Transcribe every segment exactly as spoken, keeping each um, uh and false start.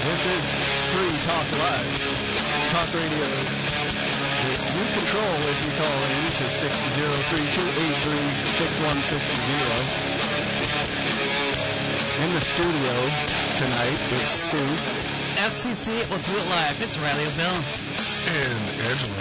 This is Free Talk Live. Talk radio that you control if you call in to six zero three, two eight three, six one six zero. In the studio tonight, it's Stu. F C C, we'll do it live. It's Riley O'Bill. And Angelo.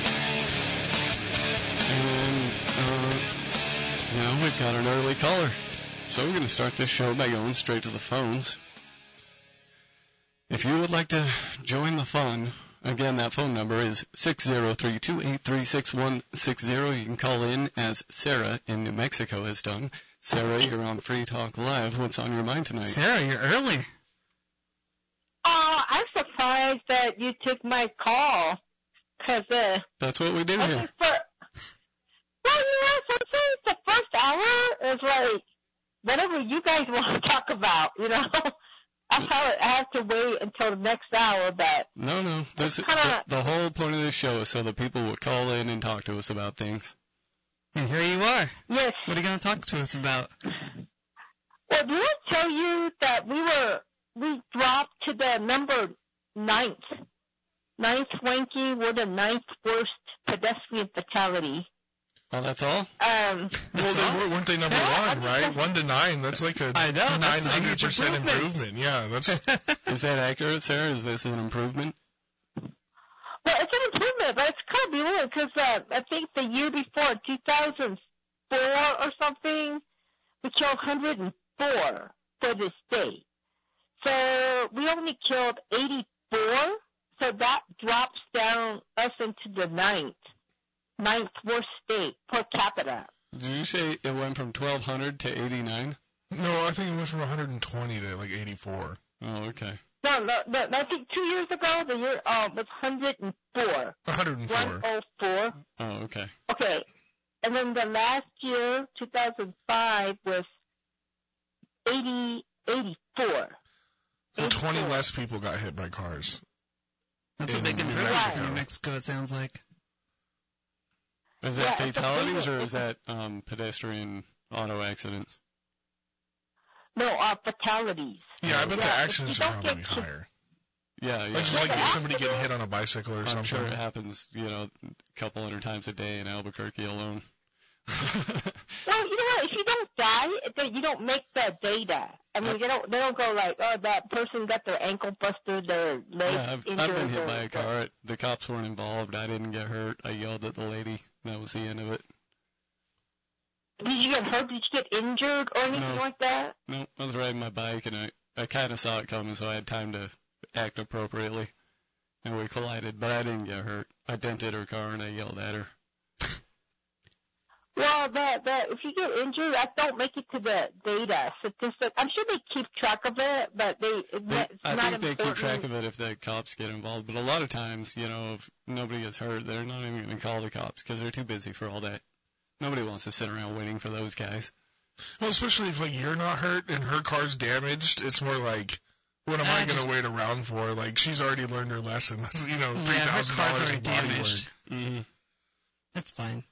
And, uh, you know, we've got an early caller. So we're going to start this show by going straight to the phones. If you would like to join the fun, again, that phone number is six zero three, two eight three, six one six zero. You can call in as Sarah in New Mexico has done. Sarah, you're on Free Talk Live. What's on your mind tonight? Sarah, you're early. Oh, I'm surprised that you took my call. Cause, uh, That's what we do I here. think for, well, you know, sometimes the first hour is like whatever you guys want to talk about, you know. I have, I have to wait until the next hour, but No, no. This, kinda, the, the whole point of this show is so that people will call in and talk to us about things. And here you are. yes. What are you going to talk to us about? Well, did I tell you that we were, we dropped to the number ninth, ninth ranking, we're the ninth worst pedestrian fatality. Oh, that's all? Um, Well, they were, weren't they number Yeah, one, right? One to nine. That's like a I know, nine that's a hundred huge percent improvement. improvement. Yeah, that's Is that accurate, Sarah? Is this an improvement? Well, it's an improvement, but it's kind of weird because uh, I think the year before, two thousand four or something, we killed one hundred four for this state. So we only killed eighty-four, so that drops down us into the ninth, ninth worst state per capita. Did you say it went from twelve hundred to eighty-nine? no. I think it went from one hundred twenty to like eighty-four. Oh, okay. No, no, no, I think two years ago, the year uh, was one hundred four. one hundred four. one oh four. Oh, okay. Okay. And then the last year, two thousand five, was eighty, eighty-four. So twenty eighty-four. less people got hit by cars. That's a In big New improvement Mexico. in New Mexico, it sounds like. Is Yeah, that it's a fatalities big- or is that um, pedestrian auto accidents? No, uh, fatalities. Yeah, I bet the Yeah, if accidents you are don't probably get to- higher. Yeah, yeah. Like just like Yeah. somebody getting hit on a bicycle or I'm something. sure it happens, you know, a couple hundred times a day in Albuquerque alone. Well, you know what? If you don't die, then you don't make the data. I mean, they don't. They don't go like, oh, that person got their ankle busted, their leg Yeah, I've, injured. I've been hit or- by a car. The cops weren't involved. I didn't get hurt. I yelled at the lady. That was the end of it. Did you get hurt? Did you get injured or anything No. like that? No, I was riding my bike and I, I kind of saw it coming, so I had time to act appropriately. And we collided, but I didn't get hurt. I dented her car and I yelled at her. Well, that that if you get injured, that don't make it to the data statistic. I'm sure they keep track of it, but they it, They, it's I not think they important. keep track of it if the cops get involved, but a lot of times, you know, if nobody gets hurt, they're not even going to call the cops because they're too busy for all that. Nobody wants to sit around waiting for those guys. Well, especially if like you're not hurt and her car's damaged, it's more like, what am I I gonna just- wait around for? Like she's already learned her lesson. That's you know three Yeah, her thousand car's dollars already in body work. damaged. Mm-hmm. That's fine.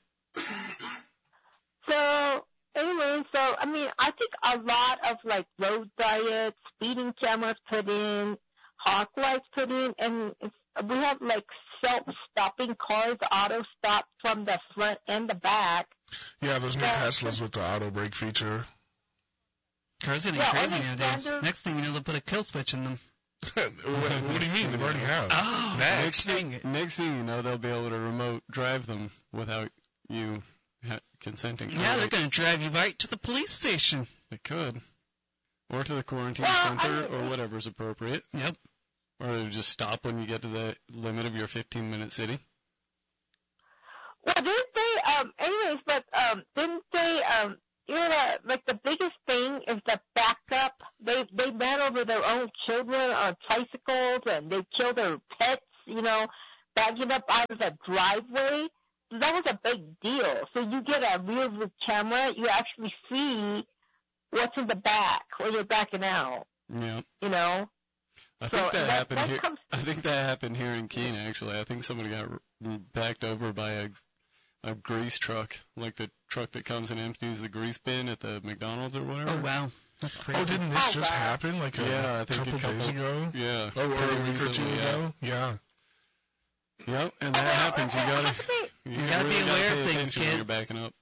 So anyway, so I mean, I think a lot of like road diets, speeding cameras put in, hawk lights put in, and it's, we have like self-stopping cars, auto stop from the front and the back. Yeah, those new Yeah. Teslas with the auto brake feature. Cars are getting Yeah, crazy only nowadays. standard- Next thing you know, they'll put a kill switch in them. what, what do you mean? They already have. Oh, Next, dang it. next thing you know, they'll be able to remote drive them without you ha- consenting. Yeah, Or they're going to drive you right to the police station. They could. Or to the quarantine Well, center, I- or whatever's appropriate. Yep. Or to just stop when you get to the limit of your fifteen-minute city. Well, didn't they? Um, anyways, but um, didn't they? Um, you know, the, like the biggest thing is the backup. They they ran over their own children on tricycles, and they killed their pets. You know, backing up out of the driveway. That was a big deal. So you get a rear view camera, you actually see what's in the back when you're backing out. Yeah. You know. I So think that, that- happened that here. comes- I think that happened here in Keene. Actually, I think somebody got r- backed over by a a grease truck, like the truck that comes and empties the grease bin at the McDonald's or whatever. Oh, wow. That's crazy. Oh, didn't this Oh, just wow. happen like a Yeah, I think a couple, couple- days ago? Yeah. Oh, or pretty a week or two recently, yeah. ago? Yeah. Yep, and that happens. You gotta, you, gotta be really aware gotta of pay things, attention when you're kids. backing up.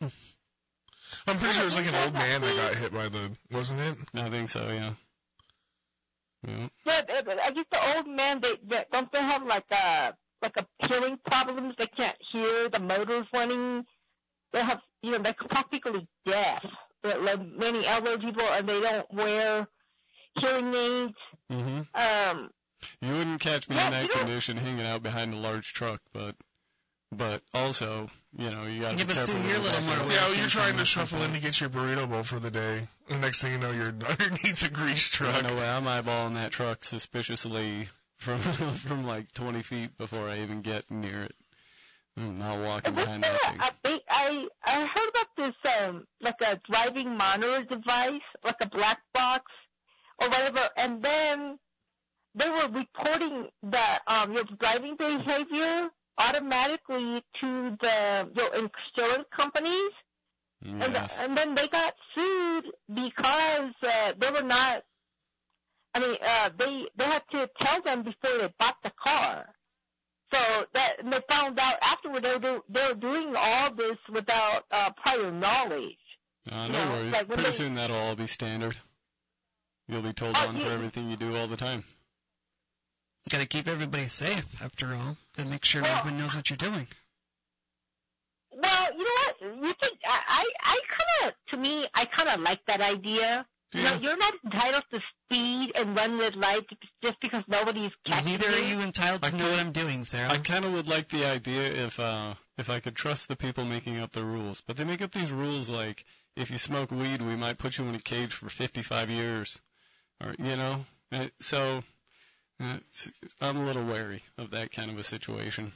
I'm pretty sure it was like an old man that got hit by the, wasn't it? I think so, yeah. Yeah. But, uh, but I guess the old man, they, they don't they have like a like a hearing problems? They can't hear the motors running. They have, you know, they're practically deaf. Like like many elderly people, and they don't wear hearing aids. Mhm. Um, You wouldn't catch me Yeah, in that you don't- condition hanging out behind a large truck, but but also, you know, you gotta Yeah, be but careful still, when you're a you're little backing more up. aware. Yeah, Yeah, well, you're things trying like to that. shuffle in to get your burrito bowl for the day. And next thing you know, you're underneath a grease I truck. know I'm eyeballing that truck suspiciously from from like twenty feet before I even get near it. I'm not walking Wasn't behind there that a, thing. a big, I I heard about this um like a driving monitor device, like a black box or whatever, and then they were reporting that um your driving behavior automatically to the your insurance companies, and Yes. and then they got sued because uh, they were not. I mean, uh, they they had to tell them before they bought the car. So that and they found out afterward they were do, they were doing all this without uh, prior knowledge. Uh, you no know, worries. like when Pretty they- soon that'll all be standard. You'll be told Oh, on for yeah. everything you do all the time. Gotta keep everybody safe, after all, and make sure Well- everyone knows what you're doing. Well, you know what? You think I I, I kind of to me I kind of like that idea. You know, Yeah. you're not entitled to speed and run red light just because nobody's catching Neither are you. you entitled to I know what can't- I'm doing, Sarah. I kind of would like the idea if uh, if I could trust the people making up the rules. But they make up these rules like if you smoke weed, we might put you in a cage for fifty-five years, or you know. Uh, So uh, it's, I'm a little wary of that kind of a situation.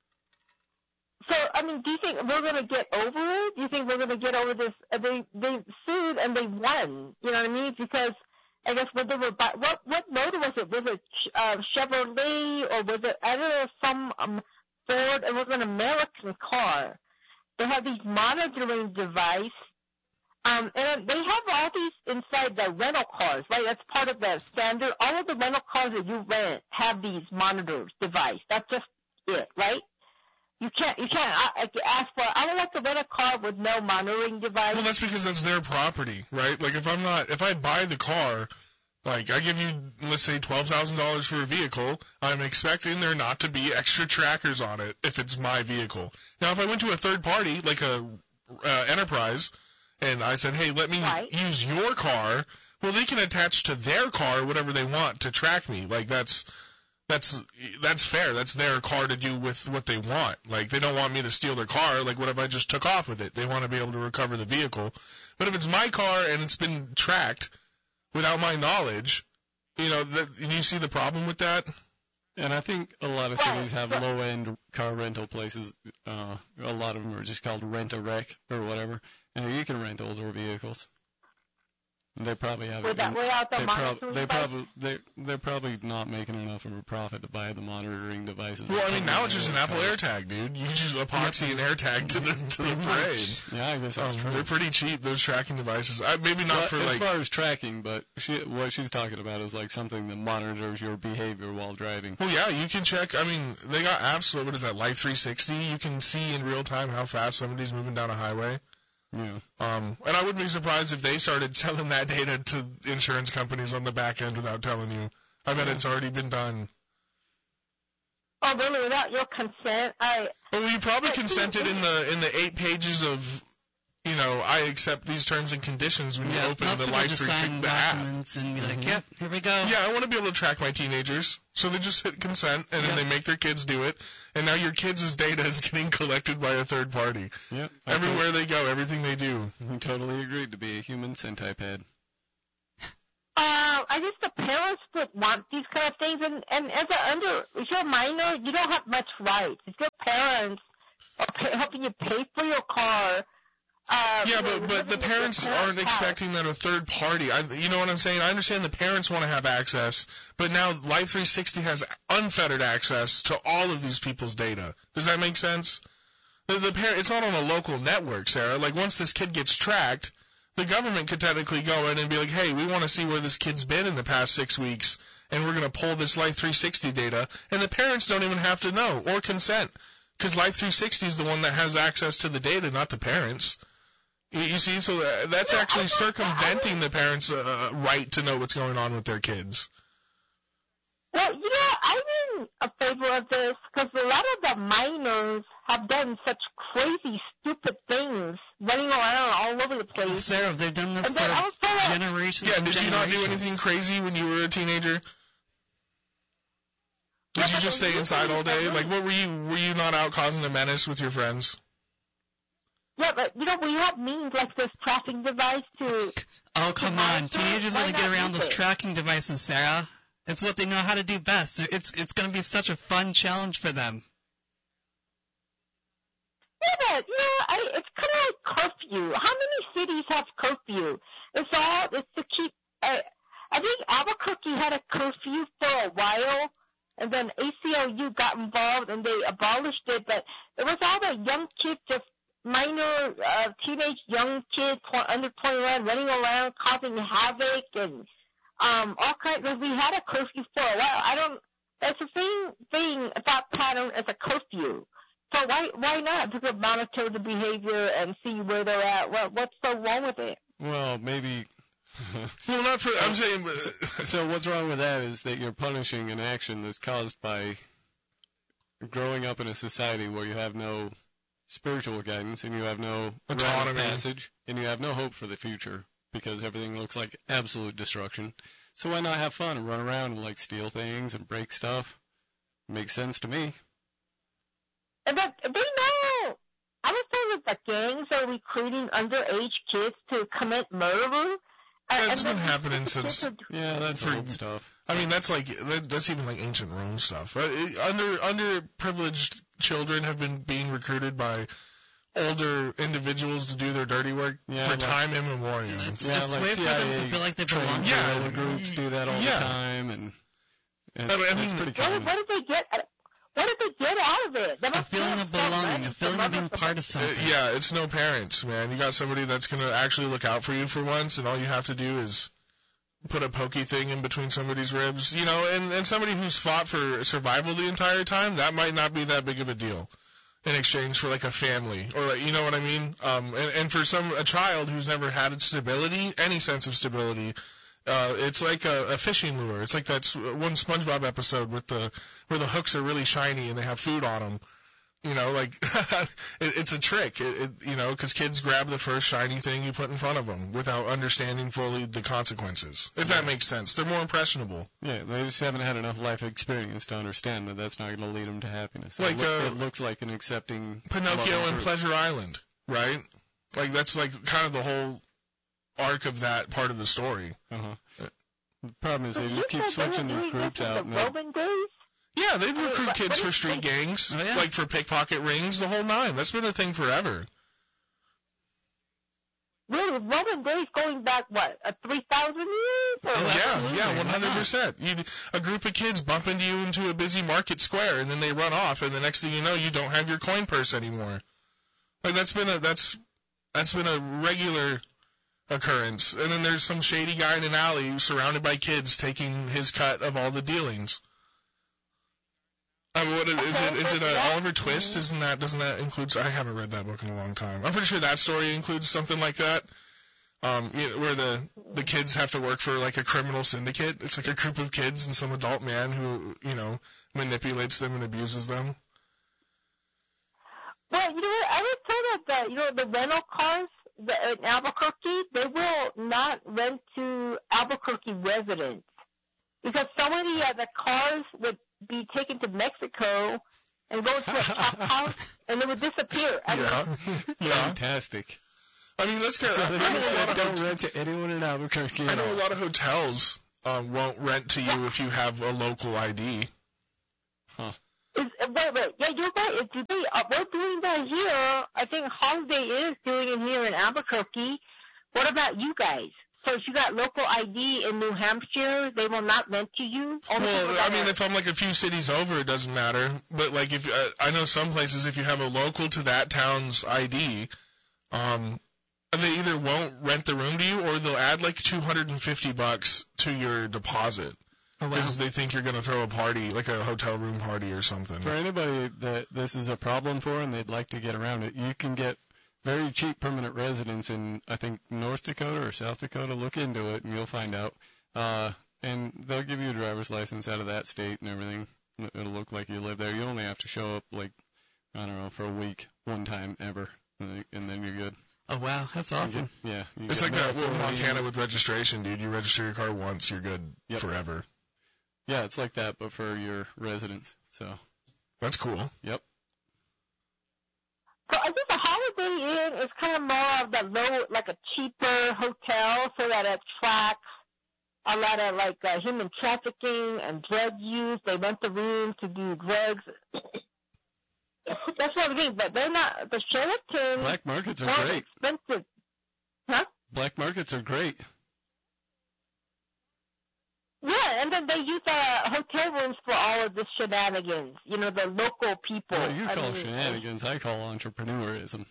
So, I mean, do you think we're going to get over it? Do you think we're going to get over this? Uh, they they sued and they won. You know what I mean? Because I guess when they were buy, what what motor was it? Was it uh, Chevrolet or was it I don't know some um, Ford? It was an American car. They have these monitoring device, um, and they have all these inside the rental cars. Right? That's part of the standard. All of the rental cars that you rent have these monitors device. That's just it, right? You can't, you can't uh, ask for, I would like to rent a car with no monitoring device. Well, that's because that's their property, right? Like if I'm not, if I buy the car, like I give you, let's say twelve thousand dollars for a vehicle, I'm expecting there not to be extra trackers on it if it's my vehicle. Now, if I went to a third party, like a uh, enterprise, and I said, hey, let me Right. use your car, well, they can attach to their car whatever they want to track me. Like that's, That's that's fair. That's their car to do with what they want. Like they don't want me to steal their car. Like what if I just took off with it? They want to be able to recover the vehicle. But if it's my car and it's been tracked without my knowledge, you know, that, you see the problem with that? And I think a lot of Right, cities have right. low-end car rental places. Uh, a lot of them are just called rent-a-wreck or whatever. And you can rent older vehicles. They probably have it. Without, in- without the they, prob- monitoring they device. probably they they're probably not making enough of a profit to buy the monitoring devices. Well, I mean, now it's They just an really Apple cost. AirTag, dude. You can just epoxy an AirTag to the to the frame. Yeah, I guess that's Um, true. they're pretty cheap, those tracking devices. I, maybe not But for as like. far as tracking, but she, what she's talking about is like something that monitors your behavior while driving. Well, yeah, you can check. I mean, they got apps. What is that? Life three sixty. You can see in real time how fast somebody's moving down a highway. Yeah. Um, and I wouldn't be surprised if they started selling that data to insurance companies on the back end without telling you. I bet Yeah. it's already been done. Oh, really? Without your consent? I. Well, you probably But- consented in the in the eight pages of, you know, I accept these terms and conditions when you Yeah, open most the people Life just three sixty sign the app. documents and be like, Mhm. yep, here we go. Yeah, I want to be able to track my teenagers. So they just hit consent, and then Yep. they make their kids do it. And now your kids' data is getting collected by a third party. Yep. I Everywhere they go, everything they do. to- We totally agreed to be a human centipede. Uh, I guess the parents would want these kind of things, and, and as a under, if you're a minor, you don't have much rights. If your parents are pay, helping you pay for your car, uh, Yeah, you know, but but living the with your parents aren't house. expecting that a third party. I, you know what I'm saying? I understand the parents want to have access, but now Life three sixty has unfettered access to all of these people's data. Does that make sense? The, the par- it's not on a local network, Sarah. Like once this kid gets tracked, the government could technically go in and be like, hey, we want to see where this kid's been in the past six weeks, and we're going to pull this Life three sixty data, and the parents don't even have to know or consent, because Life three sixty is the one that has access to the data, not the parents. You, you see, so that's actually circumventing the parents' uh, right to know what's going on with their kids. Well, you know, I'm in a favor of this because a lot of the minors have done such crazy, stupid things, running around all over the place. Sarah, they've done this And then for also, generations. Yeah, and did you not do generations. anything crazy when you were a teenager? Did Yeah, you but just then stay you inside can all day? use Like, what were you, were you not out causing a menace with your friends? yeah, but you know, we have means like this tracking device to. Oh, come on. Teenagers Why want to get not around use those it? tracking devices, Sarah. It's what they know how to do best. It's it's going to be such a fun challenge for them. Yeah, but you know, I, it's kind of like curfew. How many cities have curfew? It's all it's to keep. Uh, I think Albuquerque had a curfew for a while, and then A C L U got involved and they abolished it. But it was all the young kids, just minor, uh, teenage young kids, tw- under twenty-one, running around causing havoc and um all kinds. Of, we had a curfew for a while. I don't. That's the same thing about pattern as a curfew. So why why not just monitor the behavior and see where they're at? What what's so wrong with it? Well, maybe. Well, not for, I'm saying, but, So what's wrong with that is that you're punishing an action that's caused by growing up in a society where you have no spiritual guidance and you have no rite of Autonomy. passage and you have no hope for the future because everything looks like absolute destruction. So why not have fun and run around and like steal things and break stuff? Makes sense to me. And But they know. I was told that the gangs are recruiting underage kids to commit murder. And- That's and been then happening these kids since- are- Yeah, that's For- old stuff. I mean, that's like, that, that's even like ancient Rome stuff. Right? It- Under, underprivileged children have been being recruited by older individuals to do their dirty work Yeah, for like- time immemorial. It's, Yeah, it's like a way for them to C I A feel like they trained belong. Yeah. guerrilla groups do that all Yeah. the time, and it's, I mean- it's pretty What, common. what did they get? What did they get out of it? They A must feeling have of belonging, money a feeling of being from part of Uh, something. yeah, it's no parents, man. You got somebody that's going to actually look out for you for once, and all you have to do is put a pokey thing in between somebody's ribs. You know, and, and somebody who's fought for survival the entire time, that might not be that big of a deal in exchange for, like, a family. Or, like, you know what I mean? Um, and, and for some a child who's never had stability, any sense of stability, uh, it's like a, a fishing lure. It's like that s- one SpongeBob episode with the where the hooks are really shiny and they have food on them. You know, like, it, it's a trick, it, it, you know, because kids grab the first shiny thing you put in front of them without understanding fully the consequences, if that makes sense. They're more impressionable. Yeah, they just haven't had enough life experience to understand that that's not going to lead them to happiness. Like, it, look, uh, it looks like an accepting Pinocchio loving and group. Pleasure Island, right? Like, that's, like, kind of the whole arc of that part of the story. Uh-huh. The problem is they You just keep said they were switching these doing groups this in out. the And they- Roman days? Yeah, they've mean, recruited what- kids what for is street they- gangs, Oh, yeah. like for pickpocket rings, the whole nine. That's been a thing forever. Really, Roman days going back, what, uh, three thousand years? Or Oh, Yeah, absolutely. yeah, Why one not? hundred percent. You, a group of kids bump into you into a busy market square, and then they run off, and the next thing you know, you don't have your coin purse anymore. Like that's been a that's that's been a regular occurrence. And then there's some shady guy in an alley surrounded by kids taking his cut of all the dealings. I mean, what is, is it? Is it a Oliver Twist? Isn't that? Doesn't that include? I haven't read that book in a long time. I'm pretty sure that story includes something like that. Um, you know, where the the kids have to work for like a criminal syndicate. It's like a group of kids and some adult man who, you know, manipulates them and abuses them. Well, you know what? I was told that the, you know, the rental cars the, in Albuquerque, they will not rent to Albuquerque residents because so many of the cars would be taken to Mexico and go to a top house and they would disappear. I mean, Yeah, yeah. Fantastic. I mean, that's kind So of. they I know just a lot said of don't hot- rent to anyone in Albuquerque I at know a all. lot of hotels um, won't rent to you if you have a local I D. Is, wait, wait, yeah, you're right. If you, they, uh, we're doing that here. I think Holiday is doing it here in Albuquerque. What about you guys? So if you got local I D in New Hampshire, they will not rent to you? Only people Well, that I mean, are- if I'm like a few cities over, it doesn't matter. But like, if uh, I know some places, if you have a local to that town's I D, um, they either won't rent the room to you, or they'll add like two hundred fifty bucks to your deposit. Oh, wow. Because they think you're going to throw a party, like a hotel room party or something. For anybody that this is a problem for and they'd like to get around it, you can get very cheap permanent residence in, I think, North Dakota or South Dakota. Look into it and you'll find out. Uh, and they'll give you a driver's license out of that state and everything. It'll look like you live there. You only have to show up, like, I don't know, for a week, one time ever, and then you're good. Oh, wow. That's awesome. You get, yeah. You It's get like that mail with for Montana you. with registration, dude. You register your car once, you're good Yep. forever. Yeah, it's like that, but for your residence. So, That's cool. yep. So I think the Holiday Inn is kind of more of the low, like a cheaper hotel, so that it attracts a lot of like uh, human trafficking and drug use. They rent the room to do drugs. That's what I mean. But they're not the Sheraton. Black markets are more great. expensive. Huh? Black markets are great. Yeah, and then they use uh, hotel rooms for all of the shenanigans. You know, the local people. What you I call mean, shenanigans, I call entrepreneurism.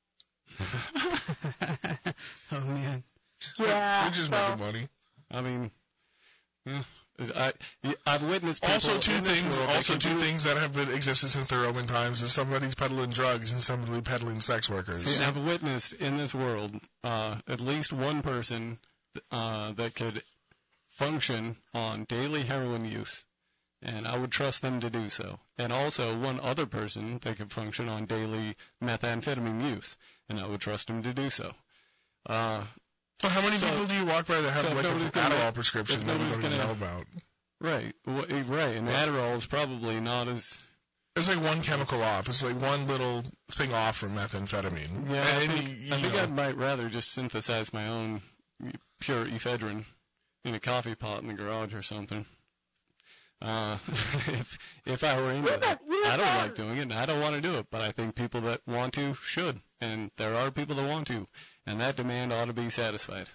Oh, man. Yeah. We're just so, making money. I mean, yeah, I, I've witnessed people Also, two in this things. world that Also, can two do- things that have been existed since the Roman times is somebody's peddling drugs and somebody peddling sex workers. See, I've witnessed in this world uh, at least one person uh, that could function on daily heroin use, and I would trust them to do so. And also one other person that could function on daily methamphetamine use, and I would trust them to do so. Uh, So how many So- people do you walk by that have so if like an nobody's gonna- Adderall prescription if that we nobody's don't even gonna- know about? right, w- right, and Adderall is probably not as It's like one chemical off. It's like one little thing off from methamphetamine. Yeah, I and think, you, you I, think know, I might rather just synthesize my own pure ephedrine in a coffee pot in the garage or something. Uh, if if I were into Yeah, it, but you I don't know- like doing it, and I don't want to do it, but I think people that want to should, and there are people that want to, and that demand ought to be satisfied.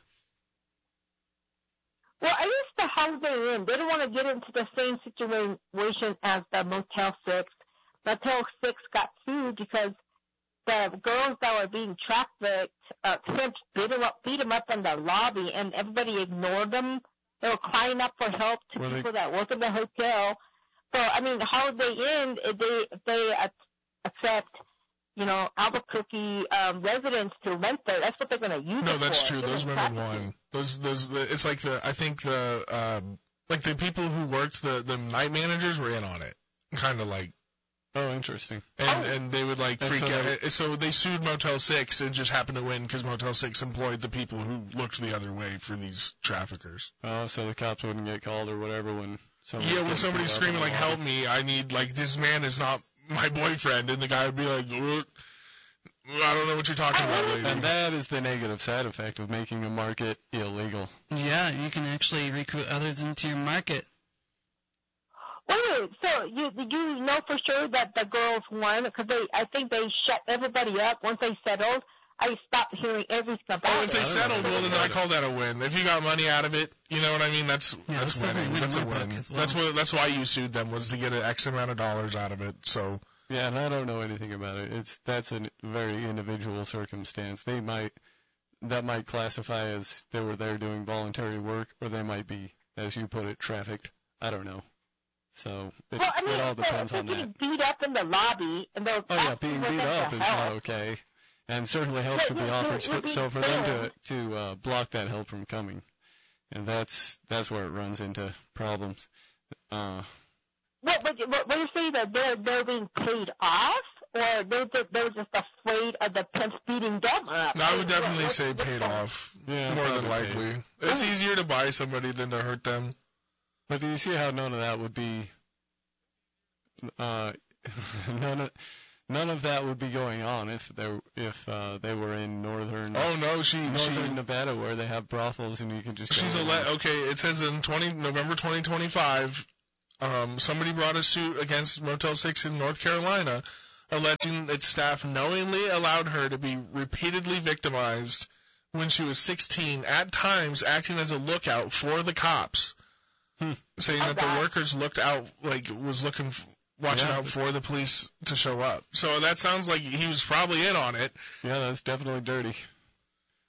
Well, I guess the Holiday Inn, they don't want to get into the same situation as the Motel six. Motel six got sued because the girls that were being trafficked, uh, pimps beat them up, beat them up in the lobby, and everybody ignored them. They were crying up for help to Were they- people that work in the hotel. So, I mean, the Holiday Inn, if they, if they uh, accept, you know, Albuquerque um, residents to rent there, that's what they're going to use no, it that's for. true. Those Human women trafficking. won. Those those the, it's like the I think the um like the people who worked the the night managers were in on it, kind of like. Oh, interesting. And, Oh. and they would like And freak so out. they- So they sued Motel six and just happened to win because Motel six employed the people who looked the other way for these traffickers. Oh, so the cops wouldn't get called or whatever when someone Yeah, when somebody's screaming like "Help me! I need like this man is not my boyfriend," and the guy would be like, "What? I don't know what you're talking about, lady." And that is the negative side effect of making a market illegal. Yeah, you can actually recruit others into your market. Wait, wait, so you you know for sure that the girls won because they I think they shut everybody up once they settled. I stopped hearing everything about Oh, if it. they I don't settled, know well, then about I it. call that a win. If you got money out of it, you know what I mean. That's Yeah, that's that's winning. definitely That's a winning my win. book as well. That's what. That's why you sued them, was to get an X amount of dollars out of it. So Yeah, and I don't know anything about it. It's that's a very individual circumstance. They might that might classify as they were there doing voluntary work, or they might be, as you put it, trafficked. I don't know. So it, Well, I mean, it all if they're, depends if on they're that. getting beat up in the lobby and they're Oh yeah, asking being for beat them up to is help. not okay, and certainly help Yeah, should be you're- offered. you're- So, you're being so for them to failed. to uh, block that help from coming, and that's that's where it runs into problems. Uh, What, what, what, what you say that they're they're being paid off, or they're just, they're just afraid of the pimps beating them up? no, I would definitely What- say what's paid going- off. yeah, More than probably paid. likely, it's easier to buy somebody than to hurt them. But do you see how none of that would be, uh, none of, none of that would be going on if they if uh, they were in northern Oh no, she she northern Nevada where they have brothels and you can just she's go a in. le- okay. It says in twenty November twenty twenty-five, um, somebody brought a suit against Motel six in North Carolina, alleging that staff knowingly allowed her to be repeatedly victimized when she was sixteen, at times acting as a lookout for the cops, Hmm. saying Oh, that the God. workers looked out, like was looking, f- watching Yeah. out for the police to show up. So that sounds like he was probably in on it. Yeah, that's definitely dirty.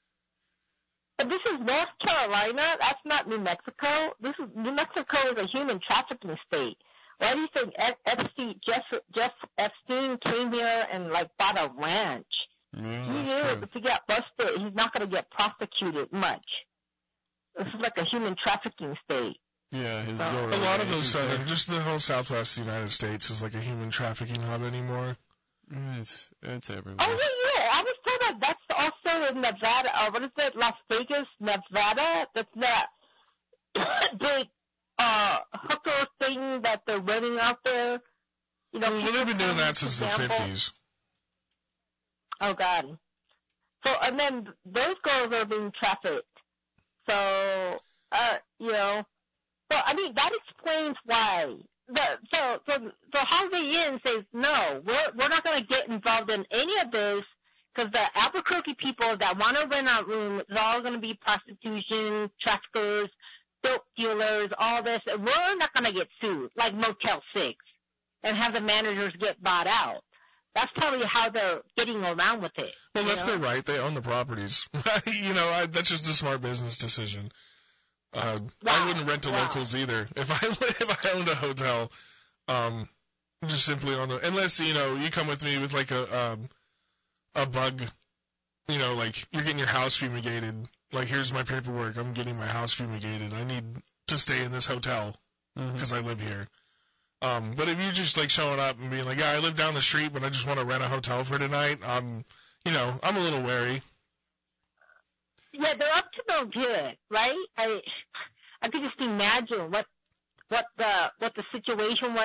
But this is North Carolina. That's not New Mexico. This is New Mexico is a human trafficking state. Why do you think F- Epstein, Jeff, Jeff Epstein came here and like bought a ranch? Yeah, He that's knew true. if he got busted, he's not going to get prosecuted much. This is like a human trafficking state. Yeah, his A Zorro A lot of agents those, uh, there. just the whole Southwest United States is like a human trafficking hub anymore. It's, it's everywhere. Oh, yeah, yeah. I was told that that's also in Nevada. Uh, what is it? Las Vegas, Nevada? That's that big uh, hooker thing that they're running out there. You know, Well, they've been doing that since the example. fifties. Oh, God. So, and then those girls are being trafficked. So, uh, you know, so, I mean, that explains why. The, so, so, so Holiday Inn says, no, we're, we're not going to get involved in any of this because the Albuquerque people that want to rent out rooms is all going to be prostitution, traffickers, dope dealers, all this. And we're not going to get sued like Motel six and have the managers get bought out. That's probably how they're getting around with it. Well, you that's know? their right. They own the properties. you know, I, that's just a smart business decision. Uh, Wow. I wouldn't rent to Wow. locals either. If I if I owned a hotel, um, just simply on the unless you know you come with me with like a um, a bug, you know, like you're getting your house fumigated. Like here's my paperwork. I'm getting my house fumigated. I need to stay in this hotel Mhm. because I live here. Um, but if you're just like showing up and being like, yeah, I live down the street, but I just want to rent a hotel for tonight, um, you know, I'm a little wary. Yeah, they're up to no good, right? I I could just imagine what what the what the situation was